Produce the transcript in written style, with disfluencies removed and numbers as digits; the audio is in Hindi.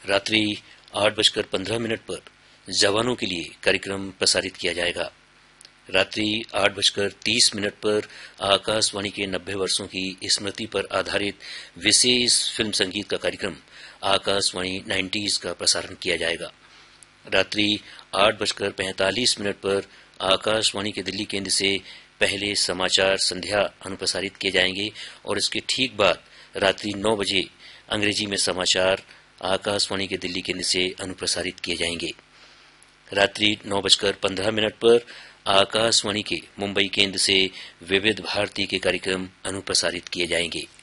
रात्रि 8:15 पर जवानों के लिए कार्यक्रम प्रसारित किया जाएगा। रात्रि 8:30 पर आकाशवाणी के 90 वर्षों की स्मृति पर आधारित विशेष फिल्म संगीत का कार्यक्रम आकाशवाणी 90s का प्रसारण किया जाएगा। रात्रि 8:45 पर आकाशवाणी के दिल्ली केंद्र से पहले समाचार संध्या अनुप्रसारित किए जाएंगे और इसके ठीक बाद रात्रि 9 बजे अंग्रेजी में समाचार आकाशवाणी के दिल्ली केंद्र से अनुप्रसारित किए जाएंगे। रात्रि 9:15 पर आकाशवाणी के मुंबई केंद्र से विविध भारती के कार्यक्रम अनुप्रसारित किए जाएंगे।